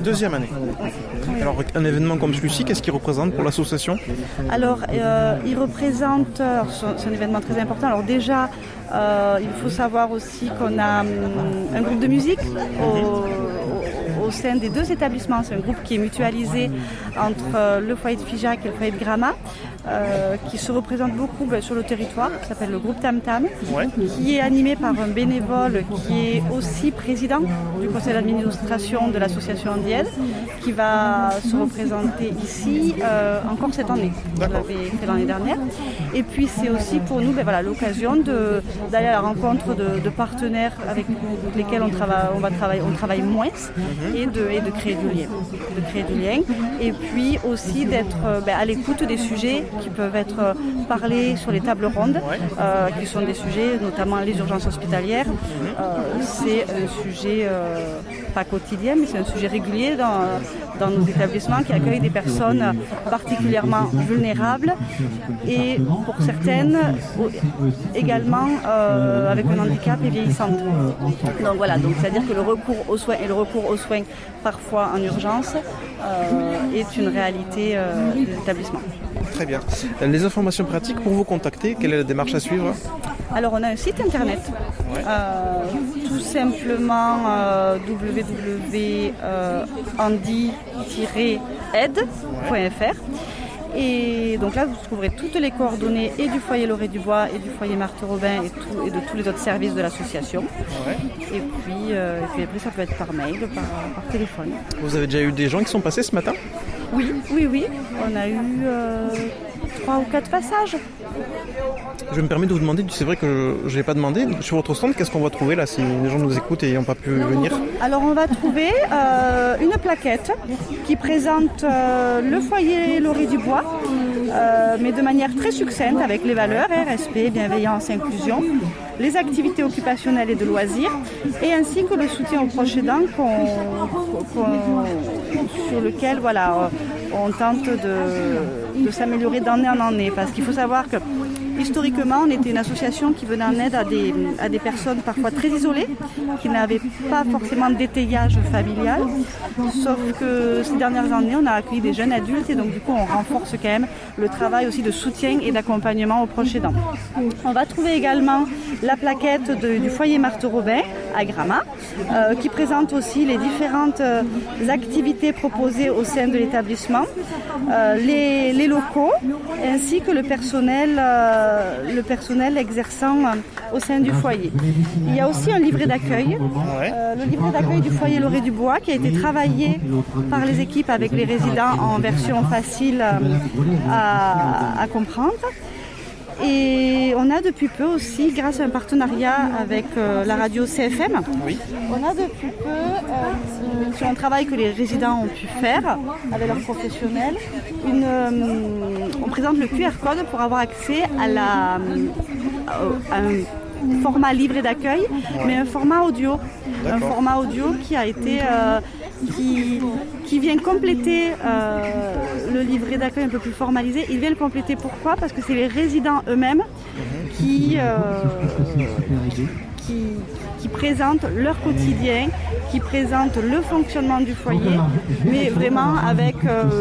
Deuxième année. Alors, un événement comme celui-ci, qu'est-ce qu'il représente pour l'association ? Alors, il représente, c'est un événement très important. Alors déjà, il faut savoir aussi qu'on a un groupe de musique au sein des deux établissements. C'est un groupe qui est mutualisé entre le foyer de Figeac et le foyer de Gramat, qui se représente beaucoup sur le territoire, qui s'appelle le groupe Tam Tam, qui est animé par un bénévole qui est aussi président du conseil d'administration de l'association Andienne, qui va se représenter ici encore cette année. On l'avait fait l'année dernière. Et puis c'est aussi pour nous l'occasion d'aller à la rencontre de partenaires avec lesquels on travaille moins et de créer du lien. Et puis aussi d'être à l'écoute des sujets qui peuvent être parlés sur les tables rondes, qui sont des sujets, notamment les urgences hospitalières. C'est un sujet pas quotidien, mais c'est un sujet régulier dans nos établissements qui accueillent des personnes particulièrement vulnérables et pour certaines également avec un handicap et vieillissantes. Donc voilà, c'est-à-dire que le recours aux soins parfois en urgence est une réalité des établissements. Très bien. Les informations pratiques pour vous contacter, quelle est la démarche à suivre ? Alors on a un site internet, tout simplement www.handi-aide.fr. Et donc là, vous trouverez toutes les coordonnées et du foyer Lauré Dubois et du foyer Marthe Robin et de tous les autres services de l'association. Et puis après, ça peut être par mail, par téléphone. Vous avez déjà eu des gens qui sont passés ce matin ? Oui. On a eu 3 ou 4 passages. Je me permets de vous demander, c'est vrai que je n'ai pas demandé, sur votre stand, qu'est-ce qu'on va trouver là si les gens nous écoutent et n'ont pas pu venir ? Alors on va trouver une plaquette qui présente le foyer Lauré Dubois, mais de manière très succincte avec les valeurs, respect, bienveillance, inclusion, les activités occupationnelles et de loisirs, et ainsi que le soutien aux proches aidants sur lequel on tente de s'améliorer d'année en année. Parce qu'il faut savoir que historiquement, on était une association qui venait en aide à des personnes parfois très isolées, qui n'avaient pas forcément d'étayage familial. Sauf que ces dernières années, on a accueilli des jeunes adultes et donc du coup, on renforce quand même le travail aussi de soutien et d'accompagnement aux proches aidants. On va trouver également la plaquette du foyer Marthe Robin à Gramat, qui présente aussi les différentes activités proposées au sein de l'établissement, les locaux, ainsi que le personnel exerçant au sein du foyer. Il y a aussi un livret d'accueil, le livret d'accueil du foyer Lauré Dubois, qui a été travaillé par les équipes avec les résidents en version facile à comprendre. Et on a depuis peu aussi, grâce à un partenariat avec la radio CFM, on a depuis peu, sur un travail que les résidents ont pu faire avec leurs professionnels, on présente le QR code pour avoir accès à un format livret d'accueil, mais un format audio. Un format audio qui a été qui vient compléter le livret d'accueil un peu plus formalisé. Il vient le compléter, pourquoi ? Parce que c'est les résidents eux-mêmes qui présentent leur quotidien, qui présentent le fonctionnement du foyer, mais vraiment avec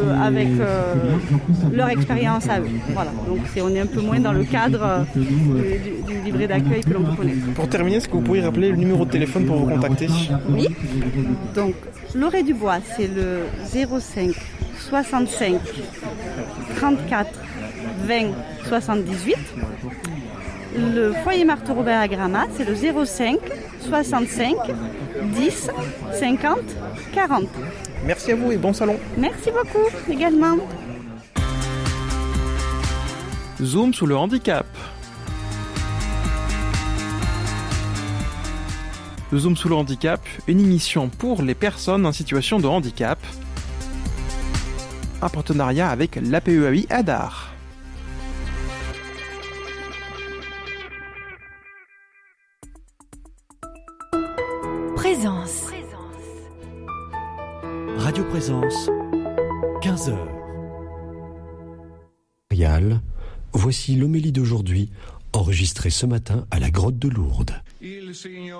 leur expérience à eux. Voilà. Donc on est un peu moins dans le cadre du livret d'accueil que l'on peut connaître. Pour terminer, est-ce que vous pourriez rappeler le numéro de téléphone pour vous contacter ? Oui. Donc Lauré Dubois, c'est le 05 65 34 20 78. Le foyer Marthe Robin à Gramat, c'est le 05 65 10 50 40. Merci à vous et bon salon. Merci beaucoup également. Zoom sous le handicap. Zoom sous le handicap, une émission pour les personnes en situation de handicap. Un partenariat avec l'APEAI Hadar. Présence. Radio Présence, 15h. Voici l'homélie d'aujourd'hui, enregistrée ce matin à la grotte de Lourdes.